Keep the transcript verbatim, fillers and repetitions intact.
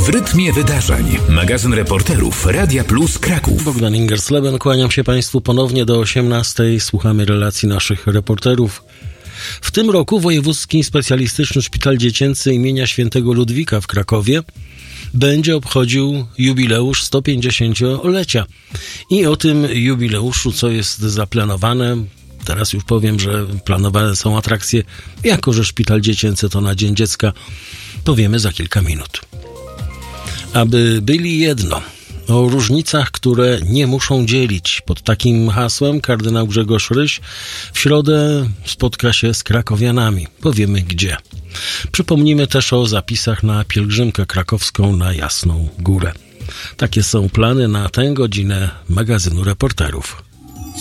W rytmie wydarzeń. Magazyn reporterów Radia Plus Kraków. Bogdan Ingersleben, kłaniam się Państwu ponownie do osiemnastej. Słuchamy relacji naszych reporterów. W tym roku Wojewódzki Specjalistyczny Szpital Dziecięcy imienia Świętego Ludwika w Krakowie będzie obchodził jubileusz sto pięćdziesięciolecia. I o tym jubileuszu, co jest zaplanowane, teraz już powiem, że planowane są atrakcje, jako że Szpital Dziecięcy to na Dzień Dziecka, powiemy za kilka minut. Aby byli jedno, o różnicach, które nie muszą dzielić. Pod takim hasłem kardynał Grzegorz Ryś w środę spotka się z krakowianami. Powiemy gdzie. Przypomnimy też o zapisach na pielgrzymkę krakowską na Jasną Górę. Takie są plany na tę godzinę magazynu reporterów.